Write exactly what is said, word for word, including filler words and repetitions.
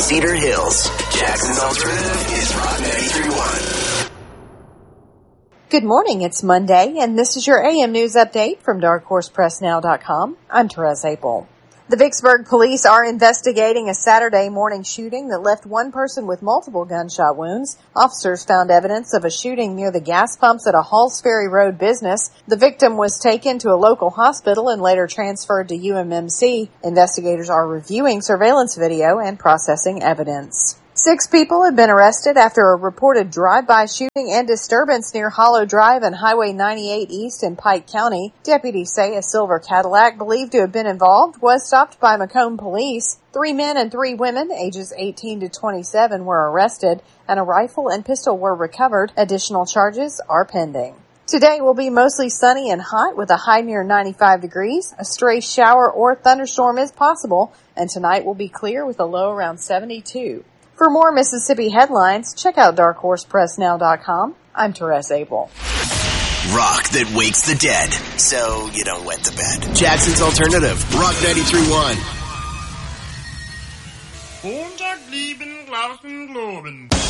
Cedar Hills. Jackson's Alternative is Rock ninety-three point one. Good morning, it's Monday, and this is your A M News Update from dark horse press now dot com. I'm Therese Apel. The Vicksburg police are investigating a Saturday morning shooting that left one person with multiple gunshot wounds. Officers found evidence of a shooting near the gas pumps at a Halls Ferry Road business. The victim was taken to a local hospital and later transferred to U M M C. Investigators are reviewing surveillance video and processing evidence. Six people have been arrested after a reported drive-by shooting and disturbance near Hollow Drive and Highway ninety-eight East in Pike County. Deputies say a silver Cadillac believed to have been involved was stopped by Macomb police. Three men and three women, ages eighteen to twenty-seven, were arrested, and a rifle and pistol were recovered. Additional charges are pending. Today will be mostly sunny and hot with a high near ninety-five degrees. A stray shower or thunderstorm is possible, and tonight will be clear with a low around seventy-two. For more Mississippi headlines, check out dark horse press now dot com. I'm Therese Apel. Rock that wakes the dead, so you don't wet the bed. Jackson's Alternative, Rock ninety-three point one. Montag, lieben, glauben, globen.